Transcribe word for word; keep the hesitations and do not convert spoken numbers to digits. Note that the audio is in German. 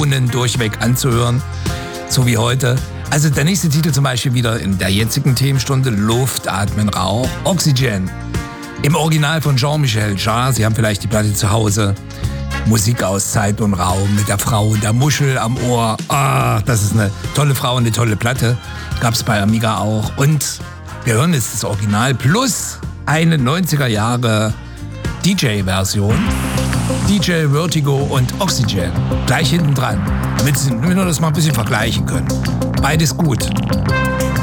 Launen durchweg anzuhören, so wie heute. Also der nächste Titel zum Beispiel wieder in der jetzigen Themenstunde, Luft, Atmen, Rauch, Oxygen. Im Original von Jean-Michel Jarre, Sie haben vielleicht die Platte zu Hause. Musik aus Zeit und Raum mit der Frau und der Muschel am Ohr. Ah, das ist eine tolle Frau und eine tolle Platte. Gab's bei Amiga auch. Und wir hören jetzt das Original plus eine neunziger Jahre D J-Version. D J Vertigo und Oxygen. Gleich hinten dran. Damit wir das mal ein bisschen vergleichen können. Beides gut.